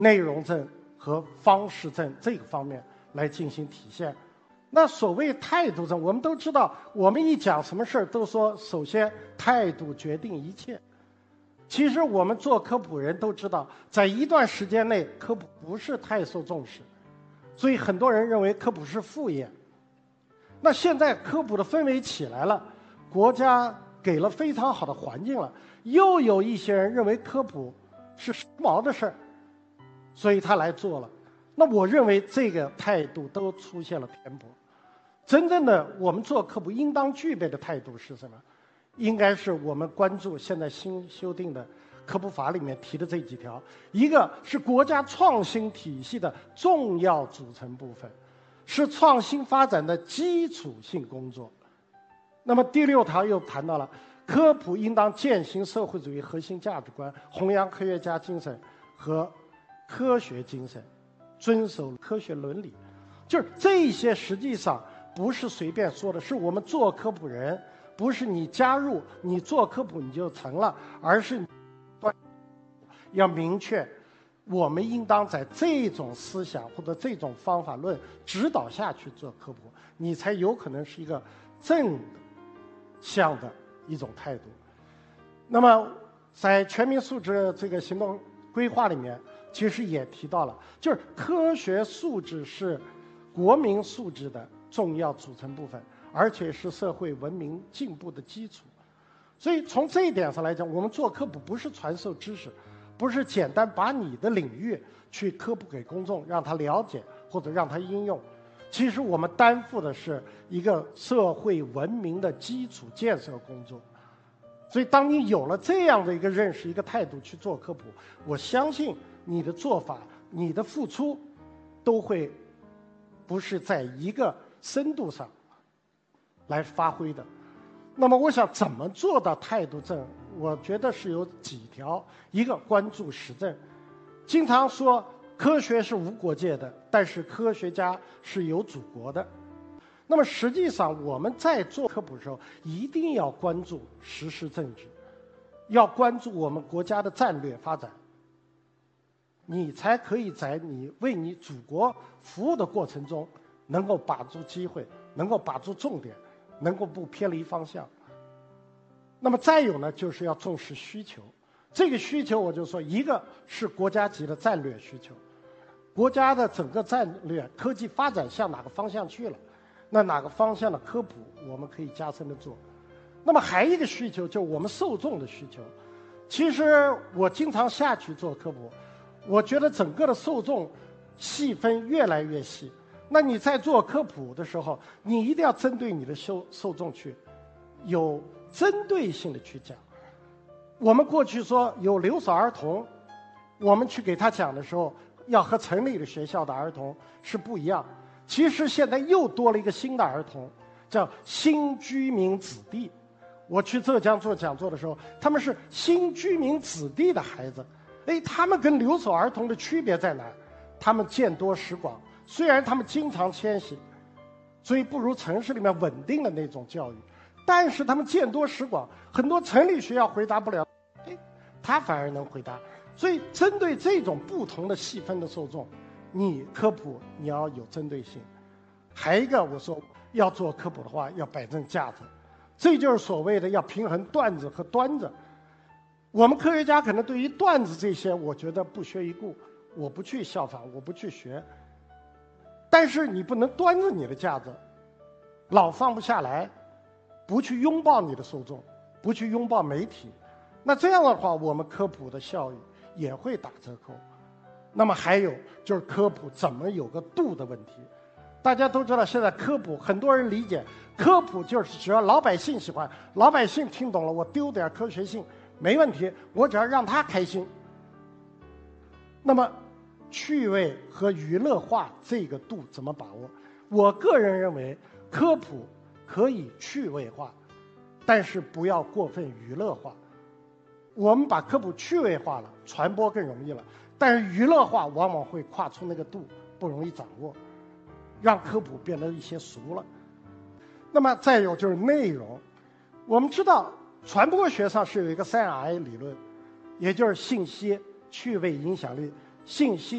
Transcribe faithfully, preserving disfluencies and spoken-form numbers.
内容证和方式证这个方面来进行体现。那所谓态度证，我们都知道，我们一讲什么事儿都说，首先态度决定一切。其实我们做科普人都知道，在一段时间内，科普不是太受重视，所以很多人认为科普是副业。那现在科普的氛围起来了，国家给了非常好的环境了，又有一些人认为科普是时髦的事儿，所以他来做了。那我认为这个态度都出现了偏颇。真正的我们做科普应当具备的态度是什么？应该是我们关注现在新修订的科普法里面提的这几条，一个是国家创新体系的重要组成部分，是创新发展的基础性工作。那么第六条又谈到了科普应当践行社会主义核心价值观，弘扬科学家精神和科学精神，遵守科学伦理。就是这些实际上不是随便说的，是我们做科普人，不是你加入你做科普你就成了，而是要明确我们应当在这种思想或者这种方法论指导下去做科普，你才有可能是一个正向的一种态度。那么在全民素质这个行动规划里面其实也提到了，就是科学素质是国民素质的重要组成部分，而且是社会文明进步的基础。所以从这一点上来讲，我们做科普不是传授知识，不是简单把你的领域去科普给公众，让他了解或者让他应用。其实我们担负的是一个社会文明的基础建设工作。所以当你有了这样的一个认识、一个态度去做科普，我相信你的做法、你的付出都会不是在一个深度上来发挥的。那么我想怎么做到态度正？我觉得是有几条。一个，关注实证。经常说科学是无国界的，但是科学家是有祖国的。那么实际上我们在做科普的时候，一定要关注时事政治，要关注我们国家的战略发展，你才可以在你为你祖国服务的过程中能够把住机会，能够把住重点，能够不偏离方向。那么再有呢，就是要重视需求。这个需求我就说，一个是国家级的战略需求，国家的整个战略科技发展向哪个方向去了，那哪个方向的科普我们可以加深的做。那么还有一个需求，就是我们受众的需求。其实我经常下去做科普，我觉得整个的受众细分越来越细。那你在做科普的时候，你一定要针对你的受受众去有针对性的去讲。我们过去说有留守儿童，我们去给他讲的时候，要和城里的学校的儿童是不一样。其实现在又多了一个新的儿童，叫新居民子弟。我去浙江做讲座的时候，他们是新居民子弟的孩子。哎，他们跟留守儿童的区别在哪？他们见多识广，虽然他们经常迁徙，所以不如城市里面稳定的那种教育，但是他们见多识广，很多城里学校回答不了，哎，他反而能回答。所以针对这种不同的细分的受众，你科普你要有针对性。还一个，我说要做科普的话，要摆正架子，这就是所谓的要平衡段子和端子。我们科学家可能对于段子这些，我觉得不屑一顾，我不去效仿，我不去学。但是你不能端着你的架子，老放不下来，不去拥抱你的受众，不去拥抱媒体，那这样的话，我们科普的效益也会打折扣。那么还有就是科普怎么有个度的问题。大家都知道，现在科普很多人理解，科普就是只要老百姓喜欢，老百姓听懂了，我丢点科学性没问题，我只要让他开心。那么趣味和娱乐化这个度怎么把握？我个人认为，科普可以趣味化，但是不要过分娱乐化。我们把科普趣味化了，传播更容易了，但是娱乐化往往会跨出那个度，不容易掌握，让科普变得一些俗了。那么再有就是内容，我们知道传播学上是有一个三 I 理论，也就是信息、趣味、影响力。信息